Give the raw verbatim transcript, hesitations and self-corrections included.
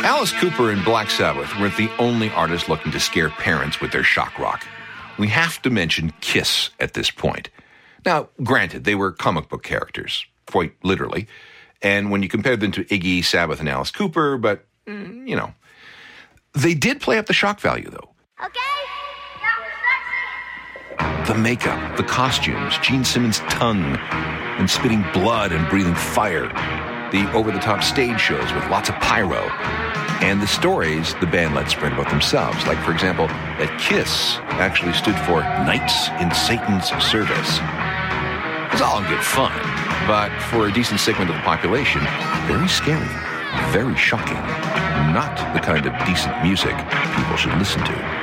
Alice Cooper and Black Sabbath weren't the only artists looking to scare parents with their shock rock. We have to mention Kiss at this point. Now, granted, they were comic book characters, quite literally, and when you compare them to Iggy, Sabbath, and Alice Cooper, but, mm, you know. They did play up the shock value, though. Okay, that was sexy. The makeup, the costumes, Gene Simmons' tongue, and spitting blood and breathing fire, the over-the-top stage shows with lots of pyro, and the stories the band let spread about themselves, like, for example, that Kiss actually stood for Knights in Satan's Service. It's all in good fun, but for a decent segment of the population, very scary, very shocking, not the kind of decent music people should listen to.